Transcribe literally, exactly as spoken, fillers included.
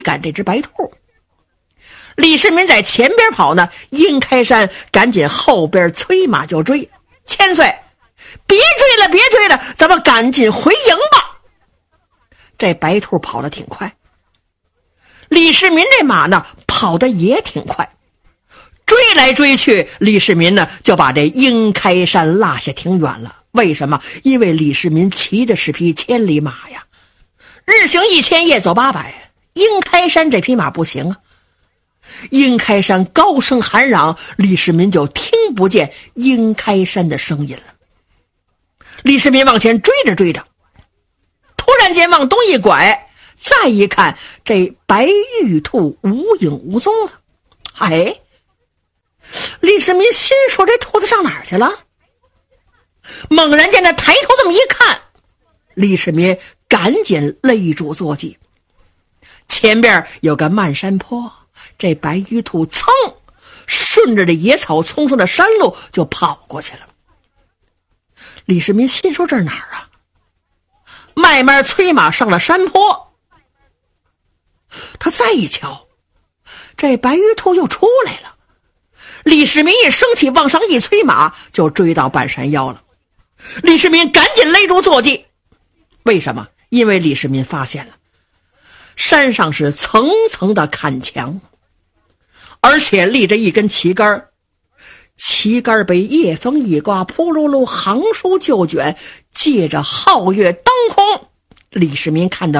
赶这只白兔。李世民在前边跑呢，殷开山赶紧后边催马就追。千岁，别追了别追了，咱们赶紧回营吧。这白兔跑得挺快，李世民这马呢跑得也挺快，追来追去，李世民呢就把这殷开山落下挺远了。为什么？因为李世民骑的是匹千里马呀，日行一千，夜走八百，殷开山这匹马不行啊。殷开山高声喊嚷，李世民就听不见殷开山的声音了。李世民往前追着追着，突然间往东一拐，再一看，这白玉兔无影无踪了。哎，李世民心说这兔子上哪儿去了？猛然间他抬头这么一看，李世民赶紧勒住坐骑。前边有个漫山坡，这白玉兔噌顺着这野草丛生的山路就跑过去了。李世民心说这是哪儿啊？慢慢催马上了山坡，他再一瞧，这白玉兔又出来了。李世民一生气，往上一催马，就追到半山腰了。李世民赶紧勒住坐骑，为什么？因为李世民发现了山上是层层的砍墙，而且立着一根旗杆，旗杆被夜风一刮，扑噜噜行书就卷，借着皓月当空，李世民看到